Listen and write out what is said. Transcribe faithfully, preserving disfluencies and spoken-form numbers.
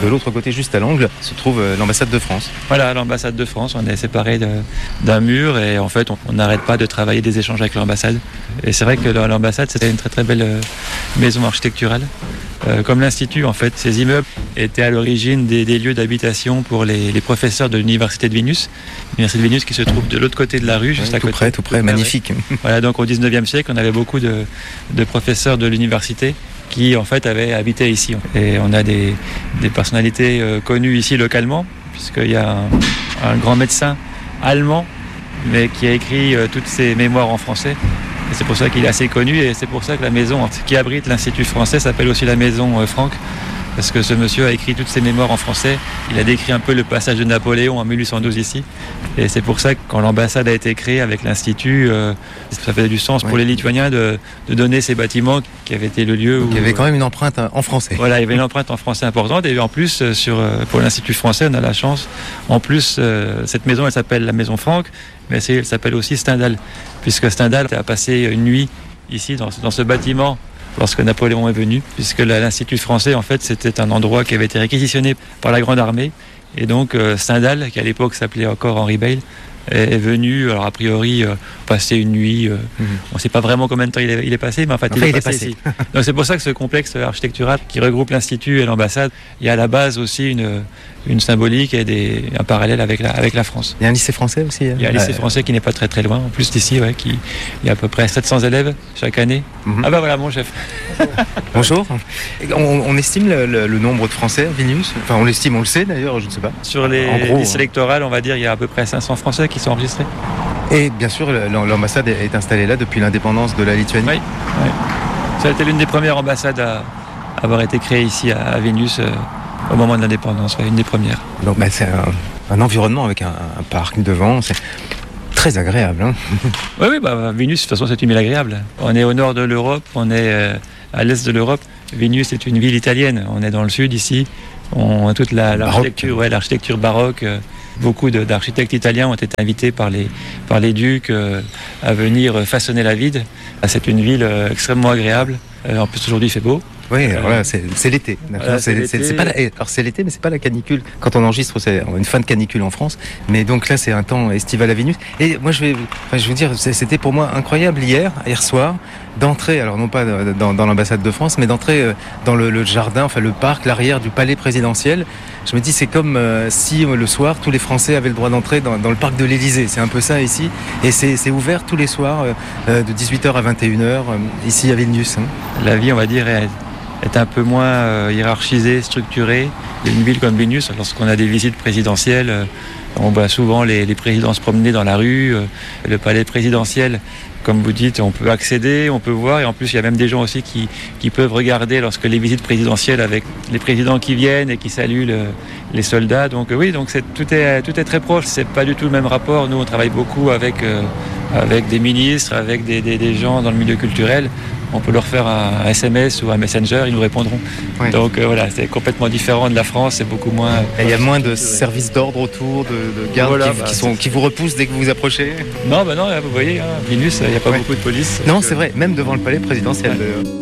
de l'autre côté, juste à l'angle, se trouve euh, l'ambassade de France. Voilà, l'ambassade de France, on est séparés de, d'un mur et en fait on n'arrête pas de travailler des échanges avec l'ambassade. Et c'est vrai que l'ambassade c'était une très très belle euh, maison architecturale. Euh, comme l'Institut, en fait, ces immeubles étaient à l'origine des, des lieux d'habitation pour les, les professeurs de l'Université de Vénus. L'Université de Vénus qui se trouve de l'autre côté de la rue, juste oui, à tout côté. Près, tout près, tout magnifique. Près. Voilà, donc au dix-neuvième siècle, on avait beaucoup de, de professeurs de l'université qui, en fait, avaient habité ici. Et on a des, des personnalités euh, connues ici localement, puisqu'il y a un, un grand médecin allemand, mais qui a écrit euh, toutes ses mémoires en français. Et c'est pour ça qu'il est assez connu et c'est pour ça que la maison qui abrite l'Institut français s'appelle aussi la maison Franck. Parce que ce monsieur a écrit toutes ses mémoires en français. Il a décrit un peu le passage de Napoléon en mille huit cent douze ici. Et c'est pour ça que quand l'ambassade a été créée avec l'Institut, euh, ça faisait du sens pour oui. les Lituaniens de, de donner ces bâtiments qui avaient été le lieu Donc où... Il y avait quand même une empreinte en français. Voilà, il y avait une empreinte en français importante. Et en plus, sur, pour l'Institut français, on a la chance. En plus, euh, cette maison, elle s'appelle la maison Franck, mais elle s'appelle aussi Stendhal. Puisque Stendhal a passé une nuit ici, dans, dans ce bâtiment, lorsque Napoléon est venu, puisque l'Institut français, en fait, c'était un endroit qui avait été réquisitionné par la Grande Armée. Et donc, euh, Stendhal, qui à l'époque s'appelait encore Henri Beyle, est, est venu, alors a priori, euh, passer une nuit. Euh, mm-hmm. On ne sait pas vraiment combien de temps il est, il est passé, mais en fait, enfin, il, il est est passé. passé ici. Donc, c'est pour ça que ce complexe architectural qui regroupe l'Institut et l'ambassade, il y a à la base aussi une, une symbolique et des, un parallèle avec la, avec la France. Il y a un lycée français aussi. Il y a un lycée euh... français qui n'est pas très très loin, en plus d'ici, ouais, qui, il y a à peu près sept cents élèves chaque année. Mm-hmm. Ah bah voilà, mon chef. Bonjour. On, on estime le, le, le nombre de Français à Vilnius. Enfin, on l'estime, on le sait d'ailleurs, je ne sais pas. Sur les en gros, listes électorales, on va dire, il y a à peu près cinq cents Français qui sont enregistrés. Et bien sûr, l'ambassade est installée là depuis l'indépendance de la Lituanie. Oui, oui. Ça a été l'une des premières ambassades à avoir été créée ici à Vilnius euh, au moment de l'indépendance, ouais, une des premières. Donc bah, c'est un, un environnement avec un, un parc devant, c'est très agréable. Hein. Oui, oui, bah, Vilnius, de toute façon, c'est une ville agréable. On est au nord de l'Europe, on est euh, à l'est de l'Europe. Vilnius est une ville italienne, on est dans le sud ici. On a toute la, l'architecture, ouais, l'architecture baroque. Euh, Beaucoup de, d'architectes italiens ont été invités par les, par les ducs euh, à venir façonner la ville. C'est une ville euh, extrêmement agréable. Euh, en plus, aujourd'hui, il fait beau. Oui, alors là, c'est, c'est l'été. Voilà, c'est, c'est, l'été. C'est, c'est pas la, alors c'est l'été, mais c'est pas la canicule. Quand on enregistre, c'est une fin de canicule en France. Mais donc là, c'est un temps estival à Vilnius. Et moi, je vais, enfin, je veux dire, c'était pour moi incroyable hier, hier soir, d'entrer, alors non pas dans, dans l'ambassade de France, mais d'entrer dans le, le jardin, enfin le parc, l'arrière du palais présidentiel. Je me dis, c'est comme euh, si euh, le soir, tous les Français avaient le droit d'entrer dans, dans le parc de l'Élysée. C'est un peu ça ici. Et c'est, c'est ouvert tous les soirs, euh, de dix-huit heures à vingt et une heures, euh, ici à Vilnius. Hein. La vie, on va dire, est, est un peu moins euh, hiérarchisée, structurée. Une ville comme Vilnius, lorsqu'on a des visites présidentielles, euh, on voit souvent les, les présidents se promener dans la rue. Euh, le palais présidentiel, comme vous dites, on peut accéder, on peut voir, et en plus il y a même des gens aussi qui, qui peuvent regarder lorsque les visites présidentielles avec les présidents qui viennent et qui saluent le, les soldats. Donc oui, donc c'est, tout, est, tout est très proche, c'est pas du tout le même rapport. Nous on travaille beaucoup avec, euh, avec des ministres, avec des, des, des gens dans le milieu culturel. On peut leur faire un S M S ou un Messenger, ils nous répondront. Oui. Donc euh, voilà, c'est complètement différent de la France, c'est beaucoup moins... Et il y a moins de services d'ordre autour, de, de gardes voilà, qui, bah, qui, sont, qui vous repoussent dès que vous vous approchez? Non, bah non, vous voyez, hein, Vilnius, il n'y a pas oui. beaucoup de police. Non, que... c'est vrai, même devant le palais présidentiel. Ouais.